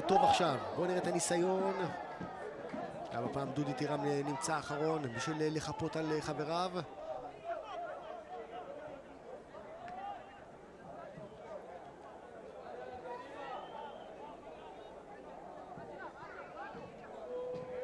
טוב עכשיו. בואו נראה את הניסיון. גם הפעם דודי טירם נמצא אחרון בשביל לחפות על חבריו.